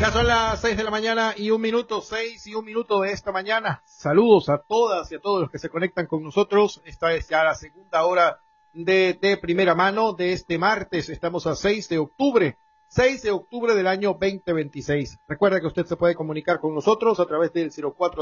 Ya son las 6 de la mañana y 1 minuto, 6:01 de esta mañana. Saludos a todas y a todos los que se conectan con nosotros. Esta es ya la segunda hora de primera mano de este martes. Estamos a 6 de octubre del año 2026. Recuerda que usted se puede comunicar con nosotros a través del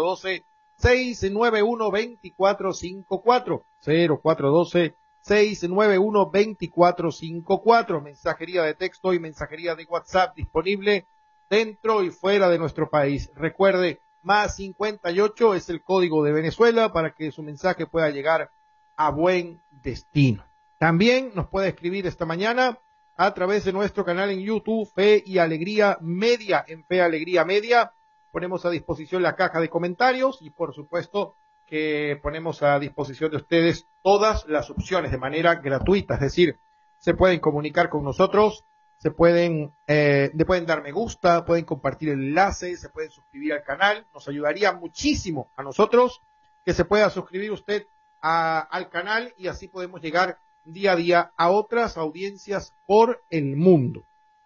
0412-691-2454. 0412-691-2454. Mensajería de texto y mensajería de WhatsApp disponible dentro y fuera de nuestro país. Recuerde, más 58 es el código de Venezuela para que su mensaje pueda llegar a buen destino. También nos puede escribir esta mañana a través de nuestro canal en YouTube, Fe y Alegría Media. En Fe y Alegría Media ponemos a disposición la caja de comentarios y por supuesto que ponemos a disposición de ustedes todas las opciones de manera gratuita, es decir, se pueden comunicar con nosotros, le pueden dar me gusta, pueden compartir el enlace, se pueden suscribir al canal. Nos ayudaría muchísimo a nosotros que se pueda suscribir usted al canal y así podemos llegar día a día a otras audiencias por el mundo.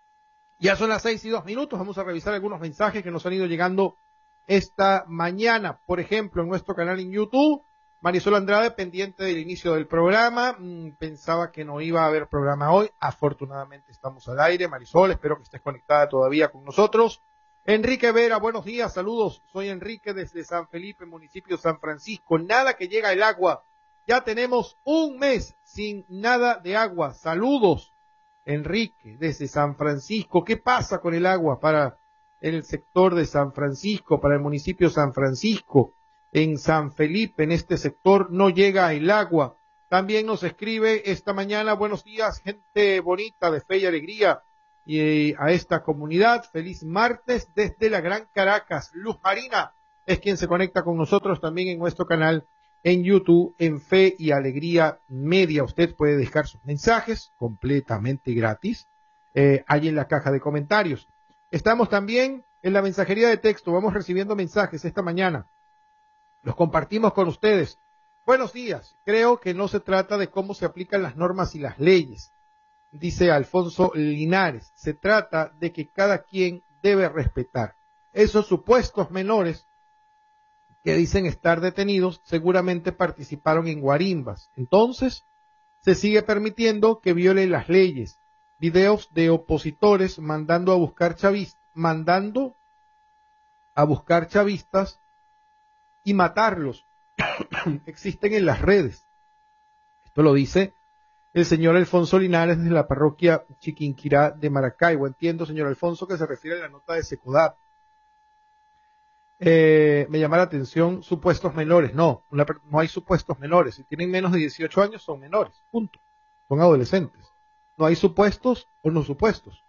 Ya son las 6:02. Vamos a revisar algunos mensajes que nos han ido llegando esta mañana. Por ejemplo, en nuestro canal en YouTube, Marisol Andrade, pendiente del inicio del programa, pensaba que no iba a haber programa hoy, afortunadamente estamos al aire. Marisol, espero que estés conectada todavía con nosotros. Enrique Vera, buenos días, saludos, soy Enrique desde San Felipe, municipio de San Francisco, nada que llega el agua, ya tenemos un mes sin nada de agua, saludos, Enrique, desde San Francisco. ¿Qué pasa con el agua para el sector de San Francisco, para el municipio de San Francisco? En San Felipe, en este sector, no llega el agua. También nos escribe esta mañana, buenos días, gente bonita de Fe y Alegría, y a esta comunidad, feliz martes desde la Gran Caracas. Luz Marina es quien se conecta con nosotros también en nuestro canal en YouTube, en Fe y Alegría Media. Usted puede dejar sus mensajes completamente gratis, ahí en la caja de comentarios. Estamos también en la mensajería de texto, vamos recibiendo mensajes esta mañana. Los compartimos con ustedes. Buenos días. Creo que no se trata de cómo se aplican las normas y las leyes, dice Alfonso Linares. Se trata de que cada quien debe respetar. Esos supuestos menores que dicen estar detenidos seguramente participaron en guarimbas. Entonces, se sigue permitiendo que violen las leyes. Videos de opositores mandando a buscar chavistas y matarlos existen en las redes. Esto lo dice el señor Alfonso Linares desde la parroquia Chiquinquirá de Maracaibo. Entiendo, señor Alfonso, que se refiere a la nota de Secodap. Me llama la atención supuestos menores. No hay supuestos menores. Si tienen menos de 18 años son menores, punto. Son adolescentes. No hay supuestos o no supuestos.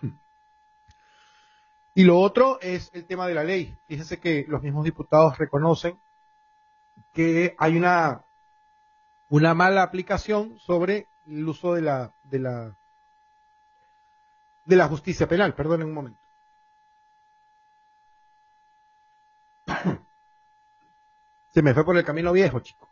Y lo otro es el tema de la ley. Fíjense que los mismos diputados reconocen que hay una mala aplicación sobre el uso de la justicia penal. Perdonen un momento. Se me fue por el camino viejo, chico.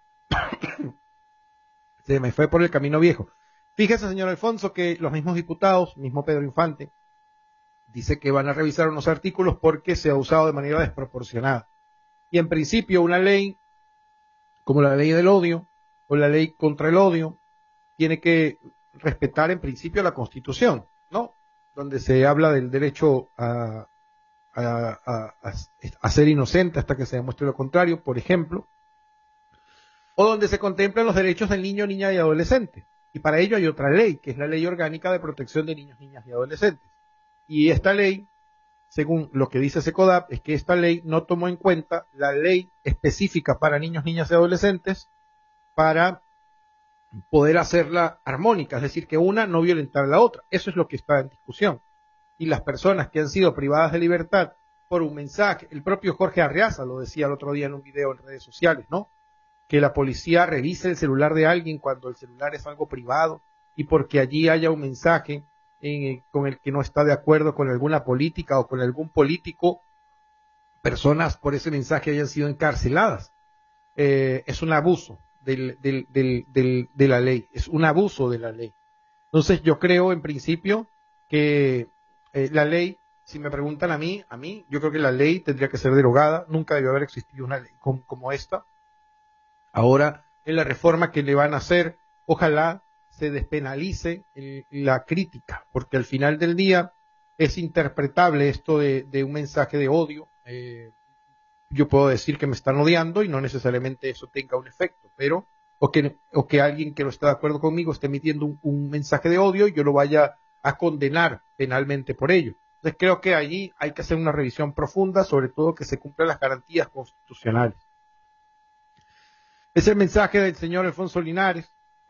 Se me fue por el camino viejo. Fíjese, señor Alfonso, que los mismos diputados, mismo Pedro Infante, dice que van a revisar unos artículos porque se ha usado de manera desproporcionada. Y en principio una ley como la ley del odio o la ley contra el odio tiene que respetar en principio la Constitución, ¿no? Donde se habla del derecho a ser inocente hasta que se demuestre lo contrario, por ejemplo, o donde se contemplan los derechos del niño, niña y adolescente. Y para ello hay otra ley, que es la Ley Orgánica de Protección de Niños, Niñas y Adolescentes. Y esta ley, según lo que dice Secodap, es que esta ley no tomó en cuenta la ley específica para niños, niñas y adolescentes para poder hacerla armónica, es decir, que una no violentar a la otra. Eso es lo que está en discusión. Y las personas que han sido privadas de libertad por un mensaje, el propio Jorge Arreaza lo decía el otro día en un video en redes sociales, ¿no? Que la policía revise el celular de alguien cuando el celular es algo privado y porque allí haya un mensaje con el que no está de acuerdo con alguna política o con algún político, personas por ese mensaje hayan sido encarceladas. Es un abuso de la ley, es un abuso de la ley. Entonces yo creo en principio que la ley si me preguntan a mí, yo creo que la ley tendría que ser derogada, nunca debió haber existido una ley como esta. Ahora, en la reforma que le van a hacer, ojalá se despenalice la crítica, porque al final del día es interpretable esto de un mensaje de odio. Yo puedo decir que me están odiando y no necesariamente eso tenga un efecto, pero o que alguien que no está de acuerdo conmigo esté emitiendo un mensaje de odio y yo lo vaya a condenar penalmente por ello. Entonces creo que allí hay que hacer una revisión profunda, sobre todo que se cumplan las garantías constitucionales. Es el mensaje del señor Alfonso Linares.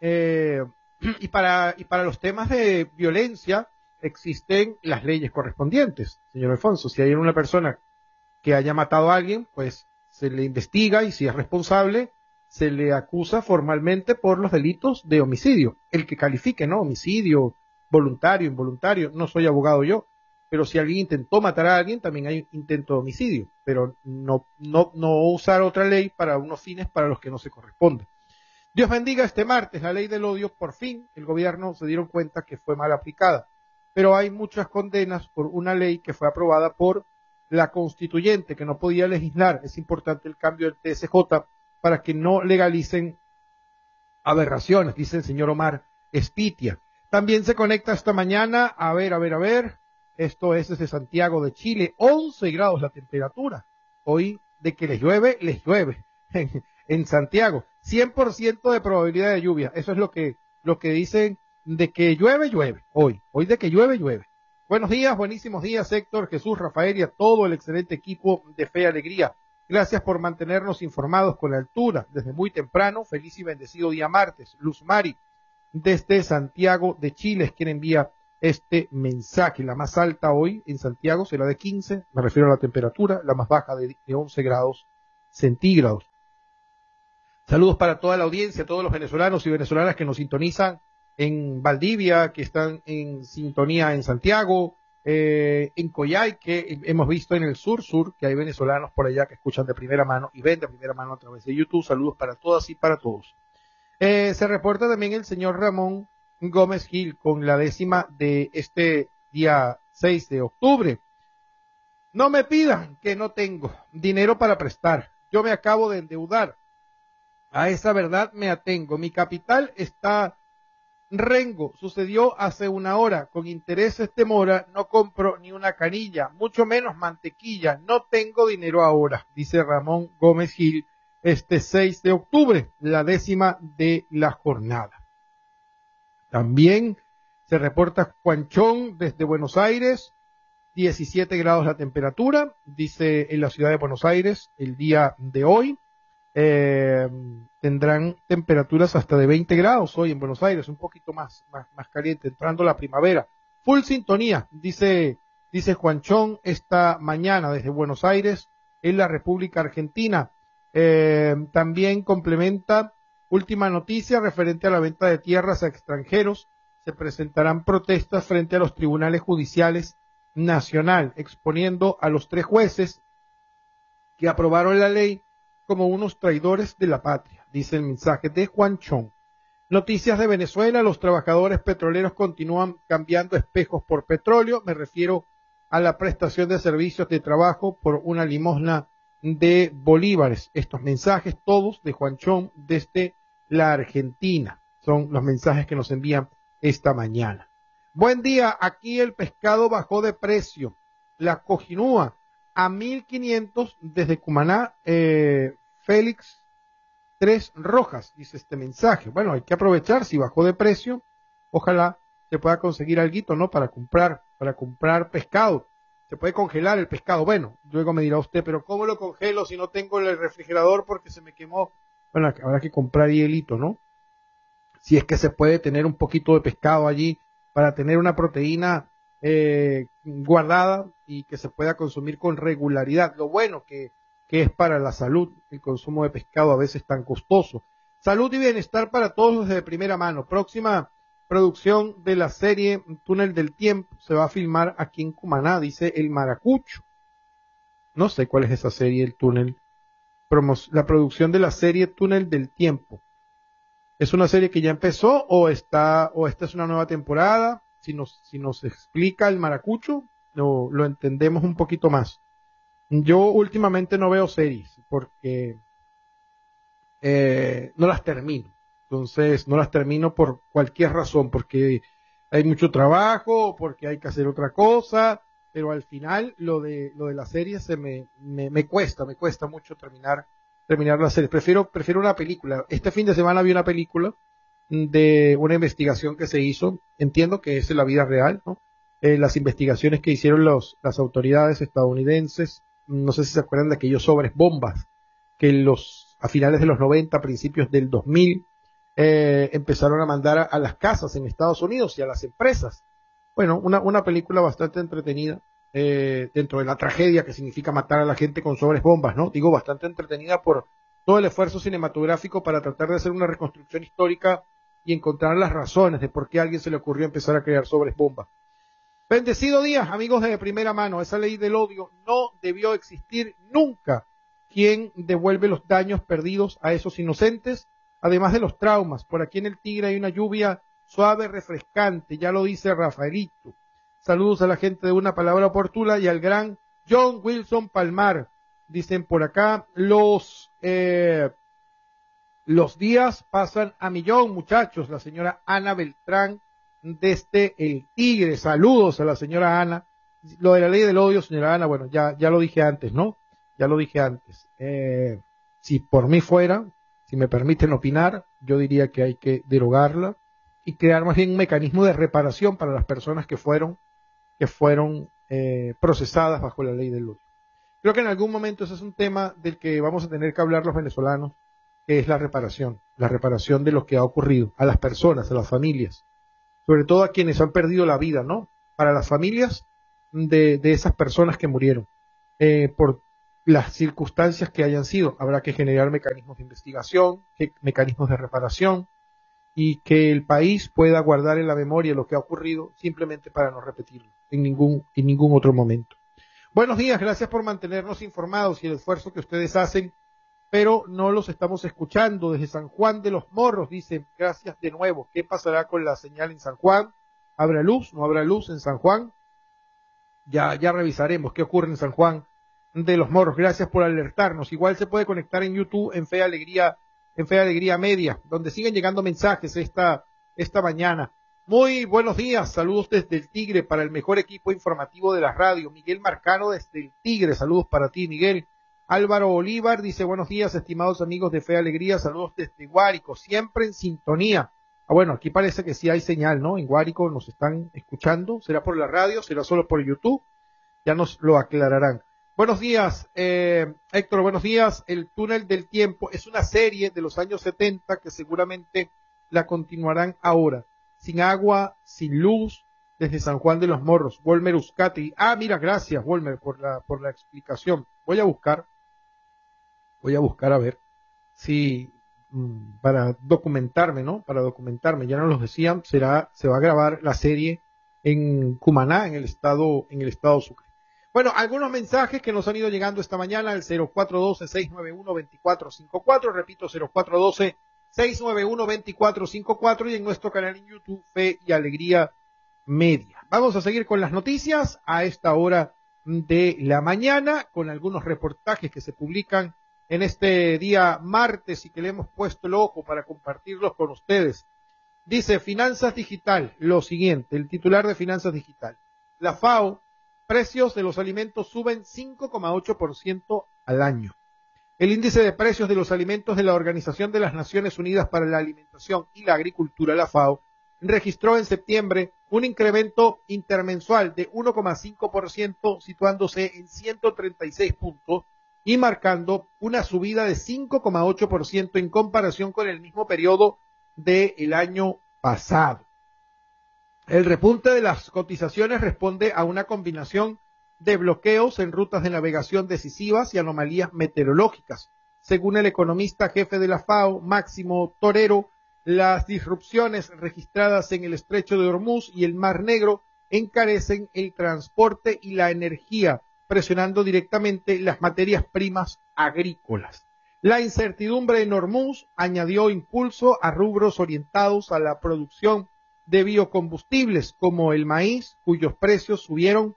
Y para los temas de violencia existen las leyes correspondientes, señor Alfonso. Si hay una persona que haya matado a alguien, pues se le investiga y si es responsable, se le acusa formalmente por los delitos de homicidio. El que califique, ¿no? Homicidio, voluntario, involuntario. No soy abogado yo, pero si alguien intentó matar a alguien, también hay intento de homicidio. Pero no usar otra ley para unos fines para los que no se corresponde. Dios bendiga este martes la ley del odio. Por fin el gobierno se dieron cuenta que fue mal aplicada. Pero hay muchas condenas por una ley que fue aprobada por la constituyente, que no podía legislar. Es importante el cambio del TSJ para que no legalicen aberraciones, dice el señor Omar Espitia. También se conecta esta mañana, a ver, esto es desde Santiago de Chile, 11 grados la temperatura. Hoy de que les llueve en Santiago. 100% de probabilidad de lluvia. Eso es lo que dicen, de que llueve hoy de que llueve. Buenos días, buenísimos días, Héctor, Jesús, Rafael y a todo el excelente equipo de Fe y Alegría. Gracias por mantenernos informados con la altura desde muy temprano. Feliz y bendecido día martes. Luz Mari, desde Santiago de Chile, es quien envía este mensaje. La más alta hoy en Santiago será de 15, me refiero a la temperatura, la más baja de 11 grados centígrados. Saludos para toda la audiencia, todos los venezolanos y venezolanas que nos sintonizan en Valdivia, que están en sintonía en Santiago, en Coyhai, que hemos visto en el sur, que hay venezolanos por allá que escuchan de primera mano y ven de primera mano a través de YouTube. Saludos para todas y para todos. Se reporta también el señor Ramón Gómez Gil con la 10ª de este día 6 de octubre. No me pidan que no tengo dinero para prestar. Yo me acabo de endeudar. A esa verdad me atengo. Mi capital está rengo. Sucedió hace una hora. Con intereses de mora no compro ni una canilla, mucho menos mantequilla. No tengo dinero ahora, dice Ramón Gómez Gil, este 6 de octubre, la 10ª de la jornada. También se reporta Juanchón desde Buenos Aires, 17 grados la temperatura, dice en la ciudad de Buenos Aires el día de hoy. Tendrán temperaturas hasta de 20 grados hoy en Buenos Aires, un poquito más caliente, entrando la primavera. Full sintonía, dice Juanchón esta mañana desde Buenos Aires, en la República Argentina. También complementa última noticia referente a la venta de tierras a extranjeros. Se presentarán protestas frente a los tribunales judiciales nacional, exponiendo a los 3 jueces que aprobaron la ley como unos traidores de la patria, dice el mensaje de Juanchón. Noticias de Venezuela, los trabajadores petroleros continúan cambiando espejos por petróleo, me refiero a la prestación de servicios de trabajo por una limosna de bolívares. Estos mensajes todos de Juanchón desde la Argentina, son los mensajes que nos envían esta mañana. Buen día, aquí el pescado bajó de precio, la cojinúa a 1.500 desde Cumaná, Félix 3 Rojas, dice este mensaje. Bueno, hay que aprovechar, si bajó de precio, ojalá se pueda conseguir alguito, ¿no? Para comprar pescado. Se puede congelar el pescado. Bueno, luego me dirá usted, pero ¿cómo lo congelo si no tengo el refrigerador porque se me quemó? Bueno, habrá que comprar hielito, ¿no? Si es que se puede tener un poquito de pescado allí para tener una proteína guardada y que se pueda consumir con regularidad. Lo bueno que es para la salud el consumo de pescado a veces tan costoso. Salud y bienestar para todos desde primera mano. Próxima producción de la serie Túnel del Tiempo se va a filmar aquí en Cumaná, dice el Maracucho. No sé cuál es esa serie, el túnel. La producción de la serie Túnel del Tiempo. ¿Es una serie que ya empezó o esta es una nueva temporada? Si nos explica el Maracucho, lo entendemos un poquito más. Yo últimamente no veo series porque no las termino. Entonces, no las termino por cualquier razón, porque hay mucho trabajo, porque hay que hacer otra cosa, pero al final lo de la serie me cuesta mucho terminar la serie. Prefiero una película. Este fin de semana vi una película de una investigación que se hizo. Entiendo que es en la vida real, ¿no? Las investigaciones que hicieron las autoridades estadounidenses, no sé si se acuerdan de aquellos sobres bombas que a finales de los 90, principios del 2000, empezaron a mandar a las casas en Estados Unidos y a las empresas. Bueno, una película bastante entretenida, dentro de la tragedia que significa matar a la gente con sobres bombas, ¿no? Digo, bastante entretenida por todo el esfuerzo cinematográfico para tratar de hacer una reconstrucción histórica y encontrar las razones de por qué a alguien se le ocurrió empezar a crear sobres bombas. Bendecido día, amigos de primera mano. Esa ley del odio no debió existir nunca. ¿Quién devuelve los daños perdidos a esos inocentes? Además de los traumas, por aquí en el Tigre hay una lluvia suave, refrescante, ya lo dice Rafaelito. Saludos a la gente de Una Palabra Oportuna y al gran John Wilson Palmar. Dicen por acá, los días pasan a millón, muchachos. La señora Ana Beltrán desde el Tigre. Saludos a la señora Ana. Lo de la ley del odio, señora Ana, bueno, ya lo dije antes, ¿no? Ya lo dije antes. Si por mí fuera, si me permiten opinar, yo diría que hay que derogarla y crear más bien un mecanismo de reparación para las personas que fueron procesadas bajo la ley del odio. Creo que en algún momento ese es un tema del que vamos a tener que hablar los venezolanos, que es la reparación de lo que ha ocurrido a las personas, a las familias, sobre todo a quienes han perdido la vida, ¿no? Para las familias de esas personas que murieron, por las circunstancias que hayan sido. Habrá que generar mecanismos de investigación, mecanismos de reparación, y que el país pueda guardar en la memoria lo que ha ocurrido simplemente para no repetirlo en ningún otro momento. Buenos días, gracias por mantenernos informados y el esfuerzo que ustedes hacen, pero no los estamos escuchando desde San Juan de los Morros. Dicen, gracias de nuevo. ¿Qué pasará con la señal en San Juan? ¿Habrá luz? ¿No habrá luz en San Juan? Ya revisaremos qué ocurre en San Juan de los Morros. Gracias por alertarnos. Igual se puede conectar en YouTube, en Fe y Alegría Media, donde siguen llegando mensajes esta mañana. Muy buenos días, saludos desde el Tigre para el mejor equipo informativo de la radio. Miguel Marcano desde el Tigre, saludos para ti, Miguel. Álvaro Bolívar dice, buenos días, estimados amigos de Fe y Alegría, saludos desde Guárico, siempre en sintonía. Bueno, aquí parece que sí hay señal, ¿no? En Guárico nos están escuchando, ¿será por la radio? ¿Será solo por YouTube? Ya nos lo aclararán. Buenos días, Héctor, buenos días. El Túnel del Tiempo es una serie de los años 70 que seguramente la continuarán ahora. Sin agua, sin luz, desde San Juan de los Morros. Wolmer Uzcati. Mira, gracias, Wolmer, por la explicación. Voy a buscar a ver si, para documentarme, ¿no? Para documentarme, ya nos lo decían, se va a grabar la serie en Cumaná, en el estado Sucre. Bueno, algunos mensajes que nos han ido llegando esta mañana al 0412-691-2454, repito, 0412-691-2454 y en nuestro canal en YouTube, Fe y Alegría Media. Vamos a seguir con las noticias a esta hora de la mañana, con algunos reportajes que se publican en este día martes y que le hemos puesto el ojo para compartirlos con ustedes. Dice Finanzas Digital, lo siguiente, el titular de Finanzas Digital. La FAO, precios de los alimentos suben 5,8% al año. El índice de precios de los alimentos de la Organización de las Naciones Unidas para la Alimentación y la Agricultura, la FAO, registró en septiembre un incremento intermensual de 1,5%, situándose en 136 puntos y marcando una subida de 5,8% en comparación con el mismo periodo del año pasado. El repunte de las cotizaciones responde a una combinación de bloqueos en rutas de navegación decisivas y anomalías meteorológicas. Según el economista jefe de la FAO, Máximo Torero, las disrupciones registradas en el Estrecho de Hormuz y el Mar Negro encarecen el transporte y la energía, presionando directamente las materias primas agrícolas. La incertidumbre en Hormuz añadió impulso a rubros orientados a la producción de biocombustibles como el maíz, cuyos precios subieron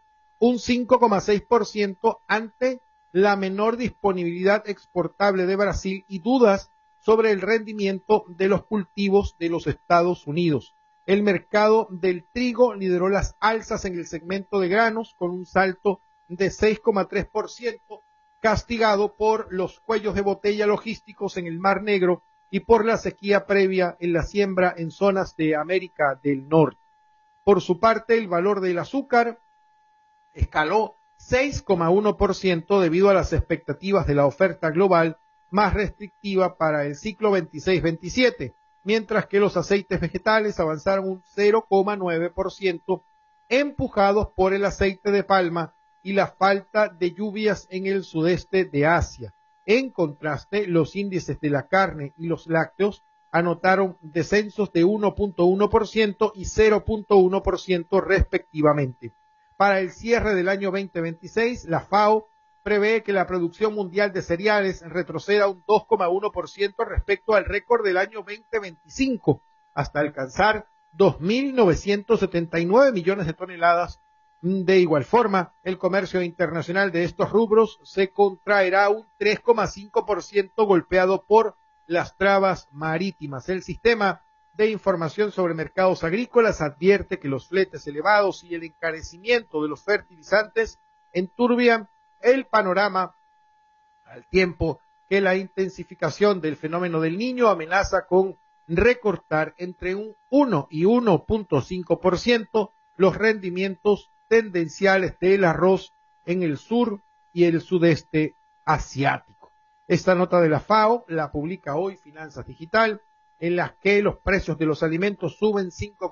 un 5,6% ante la menor disponibilidad exportable de Brasil y dudas sobre el rendimiento de los cultivos de los Estados Unidos. El mercado del trigo lideró las alzas en el segmento de granos con un salto de 6,3%, castigado por los cuellos de botella logísticos en el Mar Negro y por la sequía previa en la siembra en zonas de América del Norte. Por su parte, el valor del azúcar escaló 6,1% debido a las expectativas de la oferta global más restrictiva para el ciclo 26-27, mientras que los aceites vegetales avanzaron un 0,9%, empujados por el aceite de palma y la falta de lluvias en el sudeste de Asia. En contraste, los índices de la carne y los lácteos anotaron descensos de 1,1% y 0,1% respectivamente. Para el cierre del año 2026, la FAO prevé que la producción mundial de cereales retroceda un 2,1% respecto al récord del año 2025, hasta alcanzar 2.979 millones de toneladas. De igual forma, el comercio internacional de estos rubros se contraerá un 3,5% golpeado por las trabas marítimas. El sistema de información sobre mercados agrícolas advierte que los fletes elevados y el encarecimiento de los fertilizantes enturbian el panorama al tiempo que la intensificación del fenómeno del Niño amenaza con recortar entre un 1 y 1,5% los rendimientos tendenciales del arroz en el sur y el sudeste asiático. Esta nota de la FAO la publica hoy Finanzas Digital, en las que los precios de los alimentos suben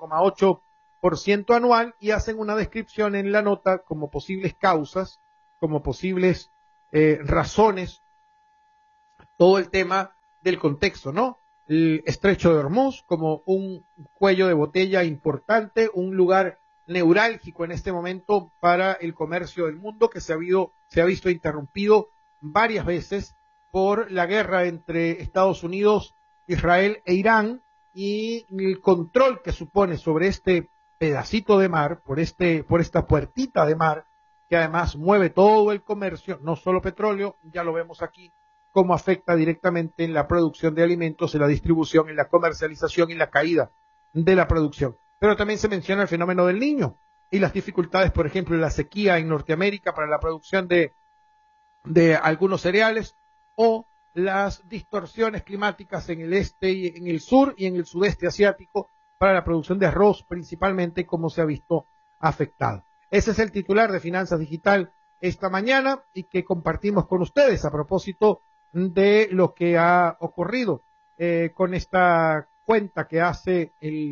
5,8% anual y hacen una descripción en la nota como posibles causas, como posibles razones, todo el tema del contexto, ¿no? El estrecho de Hormuz como un cuello de botella importante, un lugar neurálgico en este momento para el comercio del mundo que se ha visto interrumpido varias veces por la guerra entre Estados Unidos, Israel e Irán y el control que supone sobre este pedacito de mar, por esta puertita de mar que además mueve todo el comercio, no solo petróleo, ya lo vemos aquí, cómo afecta directamente en la producción de alimentos, en la distribución, en la comercialización y la caída de la producción. Pero también se menciona el fenómeno del Niño y las dificultades, por ejemplo, en la sequía en Norteamérica para la producción de algunos cereales o las distorsiones climáticas en el este y en el sur y en el sudeste asiático para la producción de arroz principalmente, como se ha visto afectado. Ese es el titular de Finanzas Digital esta mañana y que compartimos con ustedes a propósito de lo que ha ocurrido con esta cuenta que hace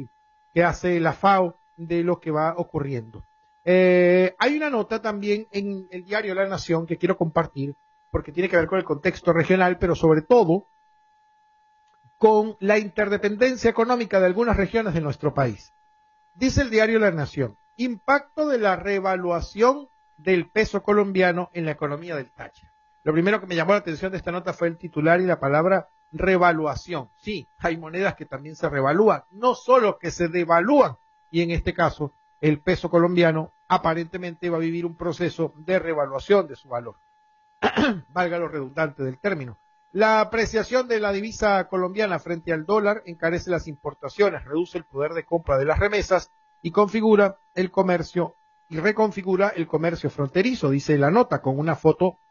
la FAO de lo que va ocurriendo. Hay una nota también en el diario La Nación que quiero compartir porque tiene que ver con el contexto regional, pero sobre todo con la interdependencia económica de algunas regiones de nuestro país. Dice el diario La Nación, impacto de la revaluación del peso colombiano en la economía del Táchira. Lo primero que me llamó la atención de esta nota fue el titular y la palabra revaluación. Sí, hay monedas que también se revalúan, no solo que se devalúan, y en este caso el peso colombiano aparentemente va a vivir un proceso de revaluación de su valor. Valga lo redundante del término. La apreciación de la divisa colombiana frente al dólar encarece las importaciones, reduce el poder de compra de las remesas y reconfigura el comercio fronterizo, dice la nota, con una foto